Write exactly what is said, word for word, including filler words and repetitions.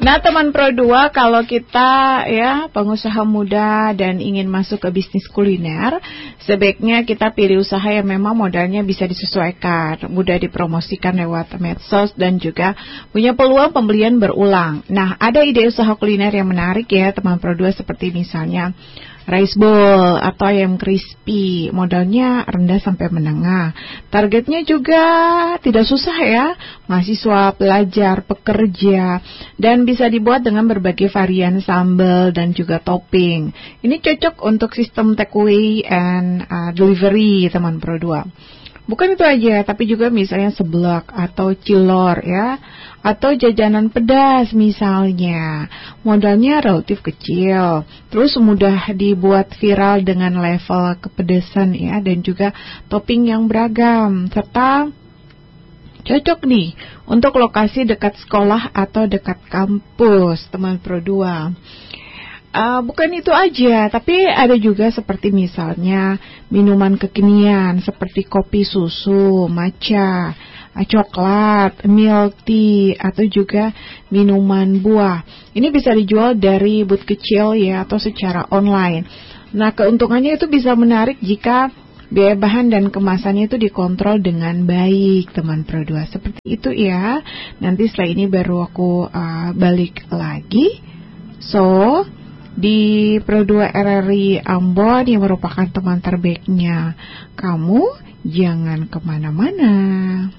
Nah teman Pro dua, kalau kita ya pengusaha muda dan ingin masuk ke bisnis kuliner, sebaiknya kita pilih usaha yang memang modalnya bisa disesuaikan, mudah dipromosikan lewat medsos dan juga punya peluang pembelian berulang. Nah ada ide usaha kuliner yang menarik ya teman Pro dua, seperti misalnya rice bowl atau ayam crispy, modalnya rendah sampai menengah. Targetnya juga tidak susah ya, mahasiswa, pelajar, pekerja, dan bisa dibuat dengan berbagai varian sambal dan juga topping. Ini cocok untuk sistem takeaway and uh, delivery teman Pro dua. Bukan itu aja, tapi juga misalnya seblak atau cilor ya, atau jajanan pedas misalnya. Modalnya relatif kecil, terus mudah dibuat viral dengan level kepedesan ya, dan juga topping yang beragam, serta cocok nih untuk lokasi dekat sekolah atau dekat kampus teman Pro dua. Uh, bukan itu aja, tapi ada juga seperti misalnya minuman kekinian seperti kopi susu, matcha, coklat, milk tea, atau juga minuman buah. Ini bisa dijual dari booth kecil ya, atau secara online. Nah keuntungannya itu bisa menarik jika biaya bahan dan kemasannya itu dikontrol dengan baik teman Pro dua. Seperti itu ya. Nanti setelah ini baru aku uh, balik lagi. So di Pro dua R R I Ambon yang merupakan teman terbaiknya kamu, jangan kemana-mana.